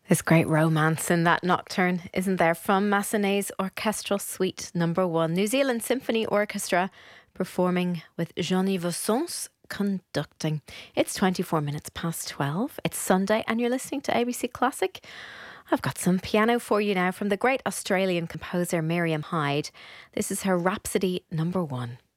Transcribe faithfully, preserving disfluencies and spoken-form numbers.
There's great romance in that nocturne, isn't there? From Massenet's Orchestral Suite Number One, New Zealand Symphony Orchestra performing with Jean-Yves Sons conducting. It's twenty-four minutes past twelve. It's Sunday and you're listening to A B C Classic. I've got some piano for you now from the great Australian composer Miriam Hyde. This is her Rhapsody Number One.